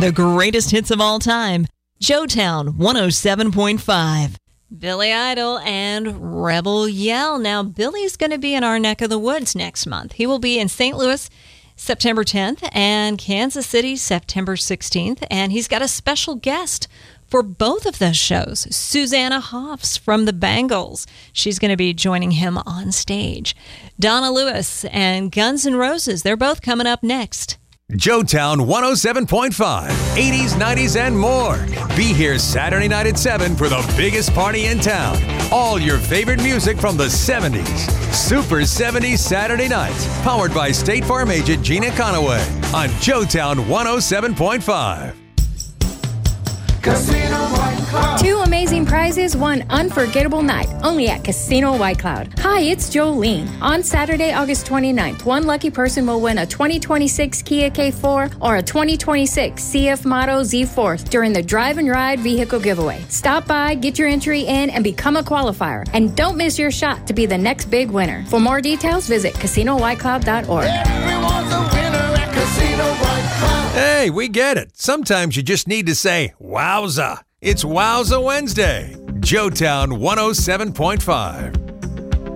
The greatest hits of all time. Joetown 107.5. Billy Idol and Rebel Yell. Now, Billy's going to be in our neck of the woods next month. He will be in St. Louis September 10th and Kansas City September 16th. And he's got a special guest for both of those shows, Susanna Hoffs from the Bangles. She's going to be joining him on stage. Donna Lewis and Guns N' Roses, they're both coming up next. Joetown 107.5, 80s, 90s, and more. Be here Saturday night at 7 for the biggest party in town. All your favorite music from the 70s. Super 70s Saturday nights. Powered by State Farm agent Gina Conaway on Joetown 107.5. Casino White Cloud. 2 amazing prizes, 1 unforgettable night, only at Casino White Cloud. Hi, it's Jolene. On Saturday, August 29th, 1 lucky person will win a 2026 Kia K4 or a 2026 CF Motto Z4 during the Drive and Ride vehicle giveaway. Stop by, get your entry in, and become a qualifier. And don't miss your shot to be the next big winner. For more details, visit CasinoWhiteCloud.org. Everyone's a winner at Casino White Cloud. Hey, we get it. Sometimes you just need to say, wowza. It's Wowza Wednesday. Joetown 107.5.